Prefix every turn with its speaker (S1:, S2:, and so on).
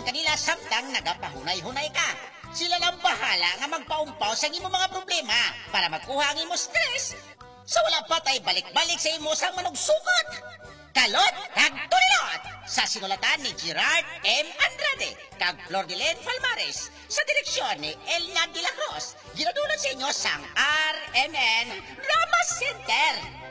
S1: kanila samtang nagapahunay-hunay ka. Sila lang bahala nga magpaumpaw sa imo mga problema para magkuha ang imo stress. Sa wala pa tay balik-balik sa imo sang manugsugot. Kalot kag tulinot sa sinulatan ni Gerard M. Andrade kag Flordelen Palmares sa direksyon ni Elna de la Cruz. Ginadulot sa inyo sang RMN Drama Center.